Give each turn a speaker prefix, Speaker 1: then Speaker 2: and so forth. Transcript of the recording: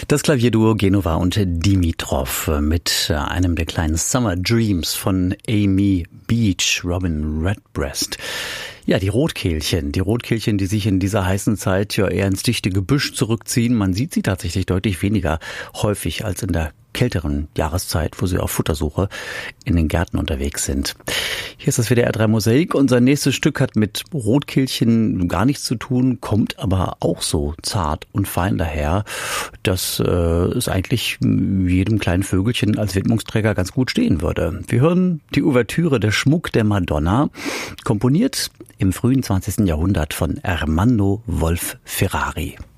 Speaker 1: Das Klavierduo Genova und Dimitrov mit einem der kleinen Summer Dreams von Amy Beach, Robin Redbreast. Ja, die Rotkehlchen, die sich in dieser heißen Zeit ja eher ins dichte Gebüsch zurückziehen. Man sieht sie tatsächlich deutlich weniger häufig als in der kälteren Jahreszeit, wo sie auf Futtersuche in den Gärten unterwegs sind. Hier ist das WDR 3 Mosaik. Unser nächstes Stück hat mit Rotkehlchen gar nichts zu tun, kommt aber auch so zart und fein daher, dass es eigentlich jedem kleinen Vögelchen als Widmungsträger ganz gut stehen würde. Wir hören die Ouvertüre Der Schmuck der Madonna, komponiert im frühen 20. Jahrhundert von Ermanno Wolf Ferrari.